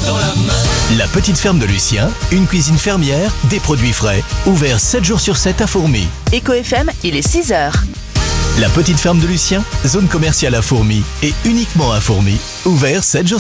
dans la main. La petite ferme de Lucien, une cuisine fermière, des produits frais, ouvert 7 jours sur 7 à Fourmies. Éco FM, il est 6h. La petite ferme de Lucien, zone commerciale à Fourmies et uniquement à Fourmies, ouvert 7 jours